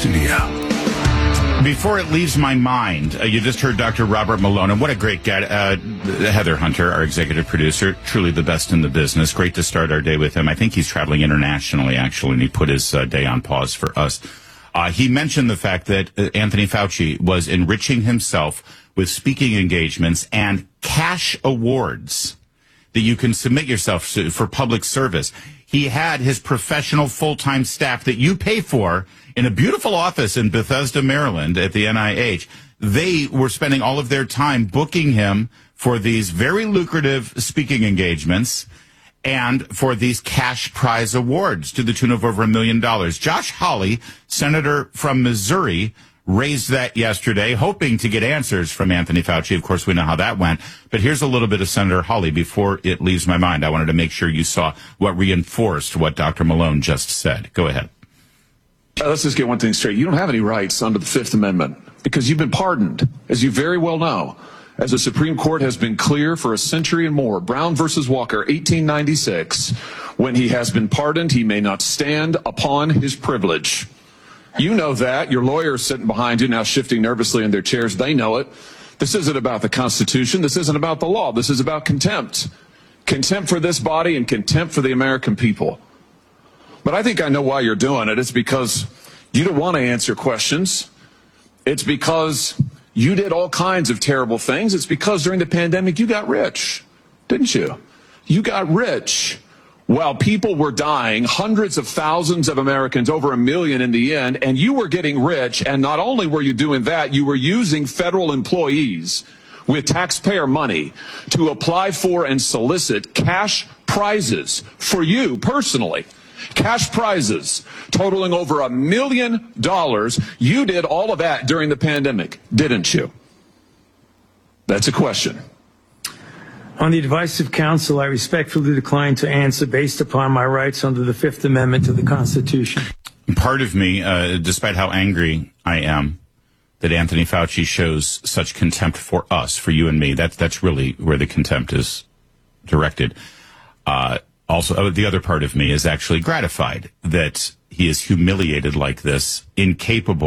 India. Before it leaves my mind, you just heard Dr. Robert Malone, and what a great guy. Heather Hunter, our executive producer, truly the best in the business. Great to start our day with him. I think he's traveling internationally, actually, and he put his day on pause for us. He mentioned the fact that Anthony Fauci was enriching himself with speaking engagements and cash awards that you can submit yourself to for public service. He had his professional full-time staff that you pay for in a beautiful office in Bethesda, Maryland at the NIH. They were spending all of their time booking him for these very lucrative speaking engagements and for these cash prize awards to the tune of over $1 million. Josh Hawley, senator from Missouri, raised that yesterday, hoping to get answers from Anthony Fauci. Of course, we know how that went. But here's a little bit of Senator Hawley before it leaves my mind. I wanted to make sure you saw what reinforced what Dr. Malone just said. Go ahead. Let's just get one thing straight. You don't have any rights under the Fifth Amendment because you've been pardoned, as you very well know. As the Supreme Court has been clear for a century and more, Brown versus Walker, 1896, when he has been pardoned, he may not stand upon his privilege. You know that. Your lawyers sitting behind you now shifting nervously in their chairs. They know it. This isn't about the Constitution. This isn't about the law. This is about contempt. Contempt for this body and contempt for the American people. But I think I know why you're doing it. It's because you don't want to answer questions. It's because you did all kinds of terrible things. It's because during the pandemic you got rich, didn't you? You got rich while people were dying, hundreds of thousands of Americans, over 1 million in the end, and you were getting rich. And not only were you doing that, you were using federal employees with taxpayer money to apply for and solicit cash prizes for you personally. Cash prizes totaling over $1 million. You did all of that during the pandemic, didn't you? That's a question. On the advice of counsel, I respectfully decline to answer based upon my rights under the Fifth Amendment to the Constitution. Part of me, despite how angry I am that Anthony Fauci shows such contempt for us, for you and me, that's really where the contempt is directed. Also, the other part of me is actually gratified that he is humiliated like this, incapable